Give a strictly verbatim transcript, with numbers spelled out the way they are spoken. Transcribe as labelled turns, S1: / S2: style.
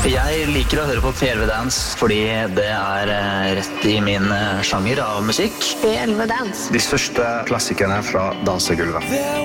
S1: Jeg liker å høre på P elleve Dance fordi det er eh, rett i min eh, sjanger av musikk.
S2: P elleve Dance.
S3: De største klassikerne fra dansegulvet.